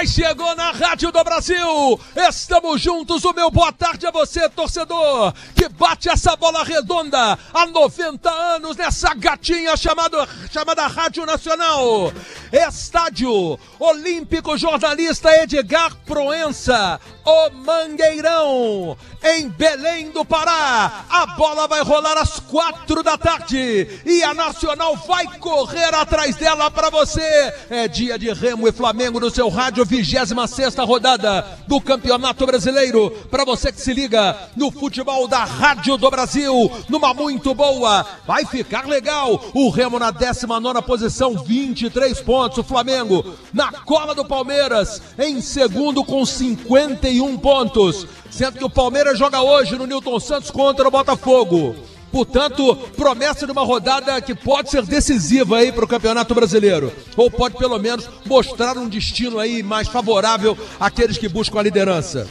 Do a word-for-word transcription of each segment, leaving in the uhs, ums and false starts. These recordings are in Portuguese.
mas chegou na Rádio do Brasil. Estamos juntos, o meu boa tarde a você, torcedor, que bate essa bola redonda há noventa anos nessa gatinha chamada, chamada Rádio Nacional. Estádio Olímpico Jornalista Edgar Proença, o Mangueirão, em Belém do Pará. A bola vai rolar às quatro da tarde e a Nacional vai correr atrás dela para você. É dia de Remo e Flamengo no seu rádio, vigésima sexta rodada do Campeonato Brasileiro. Para você que se liga no futebol da Rádio do Brasil, numa muito boa, vai ficar legal. O Remo na décima nona posição, vinte e três pontos. O Flamengo na cola do Palmeiras, em segundo com cinquenta e um pontos. Sendo que o Palmeiras joga hoje no Newton Santos contra o Botafogo. Portanto, promessa de uma rodada que pode ser decisiva aí para o Campeonato Brasileiro. Ou pode pelo menos mostrar um destino aí mais favorável àqueles que buscam a liderança.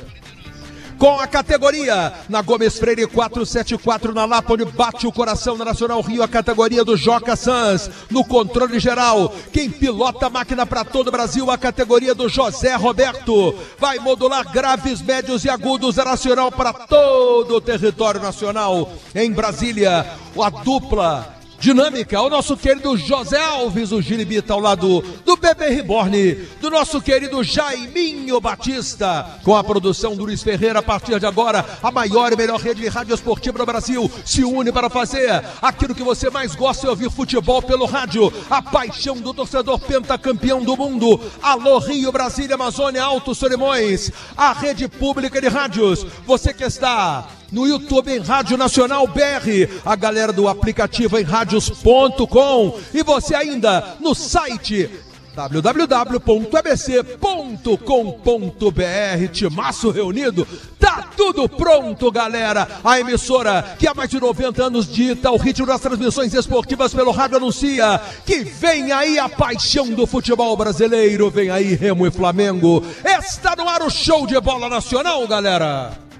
Com a categoria na Gomes Freire quatrocentos e setenta e quatro na Lapa, onde bate o coração na Nacional Rio, a categoria do Joca Sanz no controle geral. Quem pilota a máquina para todo o Brasil, a categoria do José Roberto. Vai modular graves, médios e agudos da Nacional para todo o território nacional. Em Brasília, a dupla dinâmica, o nosso querido José Alves, o Giribita, ao lado do Bebê Reborn, do nosso querido Jaiminho Batista, com a produção do Luiz Ferreira. A partir de agora, a maior e melhor rede de rádio esportiva do Brasil se une para fazer aquilo que você mais gosta, é ouvir futebol pelo rádio, a paixão do torcedor pentacampeão do mundo. Alô Rio, Brasília, Amazônia, Alto Solimões, a rede pública de rádios. Você que está no YouTube em Rádio Nacional B R, a galera do aplicativo em rádios ponto com e você ainda no site w w w ponto e b c ponto com ponto b r. Timaço reunido, tá tudo pronto, galera. A emissora que há mais de noventa anos dita o ritmo das transmissões esportivas pelo rádio, anuncia que vem aí a paixão do futebol brasileiro, vem aí Remo e Flamengo. Está no ar o show de bola nacional, galera.